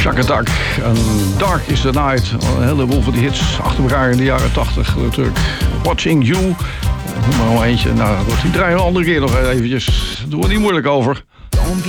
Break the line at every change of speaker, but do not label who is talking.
Shack Attack. En Dark is the Night. Een heleboel van die hits achter elkaar in de jaren 80 natuurlijk. Watching You. Noem maar eentje. Nou goed, die draaien we een andere keer nog eventjes. Doen we niet moeilijk over.